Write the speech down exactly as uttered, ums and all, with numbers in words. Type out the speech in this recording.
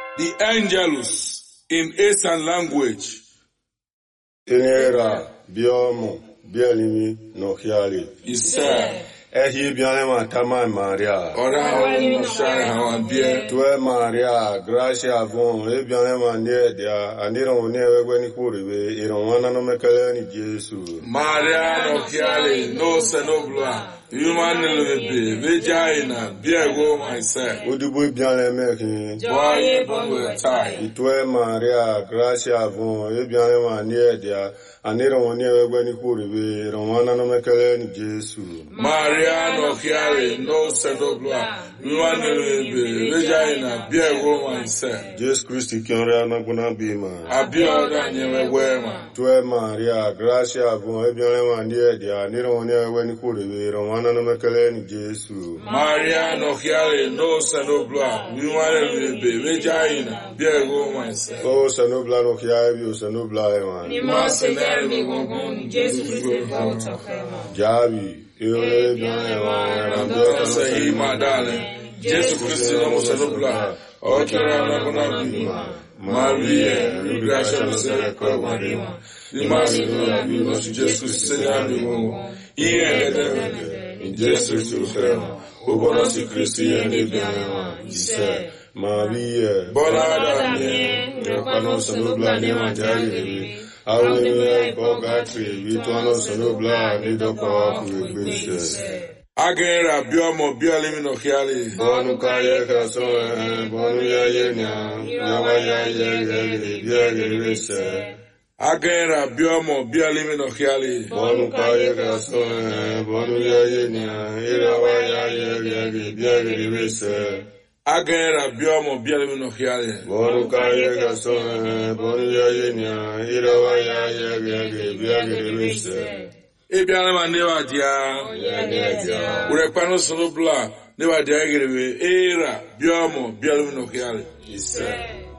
The Angelus in Eastern language. Inera, biomo, bielimi, no hiali. Isa. Ehi bianema tama Maria. Ora wali no shai hawan bie. Tue Maria, gracia avon, e bianema niedia, andiro newe gweni kuribe, ironwana no mekele ni Jesu. Maria no hiali, no senobla. Human lebe, vagina, biego myself. Udubu bianle meki. Boye bonwe tai. Itue Maria, gracia avon, e bianema niedia, andiro newe gweni kuribe, ironwana no mekele ni Jesu. Maria no hiali, no senobla. Human lebe, vagina, biego myself. Jesus Christ kiore anaguna bima. Abioda nyewe wema. Tue Maria, gracia avon, e bianema niedia, andiro newe gweni kuribe, ironwana no mekele ni Jesu. Maria no hiale no senobla, human lebe, vagina, biego myself. O sanobla no kiabi, o sanobla eman. Ni mo senere mi gongon, Jesu Christ volta kema. Jabi, eole bien eman, rando Say madale, Jesus Christ no senobla, okera na kuna bima. Maria, gracia no se kwa Ni masi no bima, Jesus se na bima. Iye de in Jesus to him, who was a Christian in the said, Maria, Bonada, Yapano Sanubla, Nema Jari, I will be Bogatri, Vituano Sanubla, Nidopa, with Agera, Biomo, Biolimino Hiali, Bonukaya Cason, Bonuya Yena, Yavaya Yagi, Yagi, Agera, Biomo, Biolimino Hiali, Bonukaya Cason, Bonuya Yena, Iravaya Yagi, Yagi, Agera, Biomo, Biolimino Hiali, Bonukaya Cason, Bonuya Yena, Iravaya Yagi, Yagi, Ebianema Neva Dia, Urepano Solobla, Neva Dia, Era, Biomo, Biolimino Hiali.